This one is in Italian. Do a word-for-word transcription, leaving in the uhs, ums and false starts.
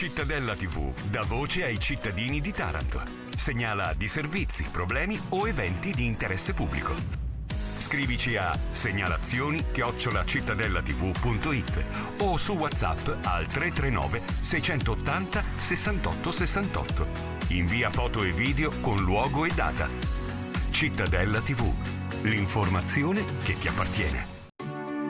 Cittadella tivù dà voce ai cittadini di Taranto. Segnala disservizi, problemi o eventi di interesse pubblico. Scrivici a segnalazioni chiocciola cittadellativù punto it o su WhatsApp al tre tre nove sei otto zero sessantotto sessantotto. Invia foto e video con luogo e data. Cittadella tivù, l'informazione che ti appartiene.